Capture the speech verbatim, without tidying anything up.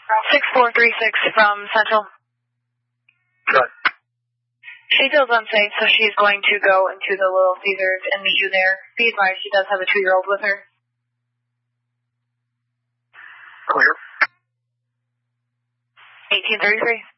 six four three six from Central. Good. She feels unsafe, so she's going to go into the Little Caesars and meet you there. Be advised, she does have a two-year-old with her. Clear. eighteen thirty-three.